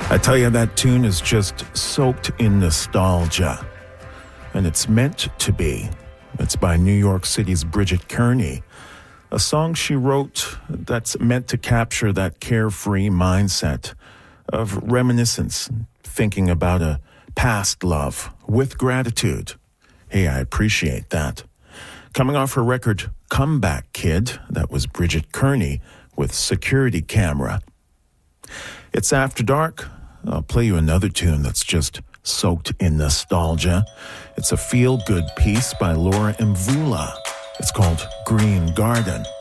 I tell you, that tune is just soaked in nostalgia. And it's meant to be. It's by New York City's Bridget Kearney. A song she wrote that's meant to capture that carefree mindset of reminiscence, thinking about a past love with gratitude. Hey, I appreciate that. Coming off her record, Comeback Kid, that was Bridget Kearney with Security Camera. It's After Dark. I'll play you another tune that's just soaked in nostalgia. It's a feel-good piece by Laura Mvula. It's called Green Garden.